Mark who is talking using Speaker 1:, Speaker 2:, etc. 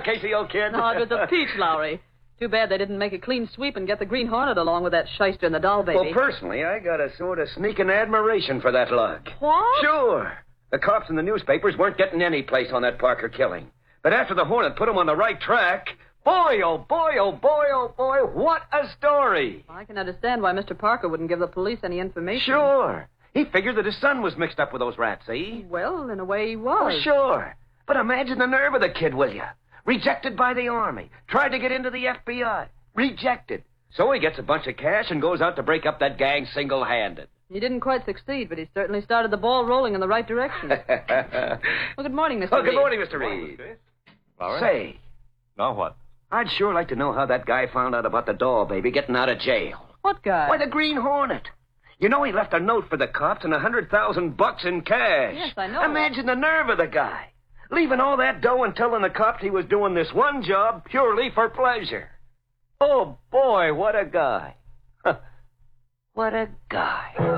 Speaker 1: Casey, old kid?
Speaker 2: No, it was a peach, Lowry. Too bad they didn't make a clean sweep and get the Green Hornet along with that shyster and the doll baby.
Speaker 1: Well, personally, I got a sort of sneaking admiration for that lug.
Speaker 2: What?
Speaker 1: Sure. The cops and the newspapers weren't getting any place on that Parker killing. But after the Hornet put them on the right track, boy, oh boy, oh boy, oh boy, what a story.
Speaker 2: I can understand why Mr. Parker wouldn't give the police any information.
Speaker 1: Sure. He figured that his son was mixed up with those rats, eh?
Speaker 2: Well, in a way he was.
Speaker 1: Oh, sure. But imagine the nerve of the kid, will you? Rejected by the Army. Tried to get into the FBI. Rejected. So he gets a bunch of cash and goes out to break up that gang single-handed.
Speaker 2: He didn't quite succeed, but he certainly started the ball rolling in the right direction. Well, good morning, Mr. Reed.
Speaker 1: Oh, good morning, Mr. Reed.
Speaker 3: Lowry?
Speaker 1: Say,
Speaker 3: Now what?
Speaker 1: I'd sure like to know how that guy found out about the doll baby getting out of jail.
Speaker 2: What guy?
Speaker 1: Why, the Green Hornet. You know he left a note for the cops and $100,000 in cash.
Speaker 2: Yes, I know.
Speaker 1: Imagine the nerve of the guy. Leaving all that dough and telling the cops he was doing this one job purely for pleasure. Oh, boy, what a guy. What a guy.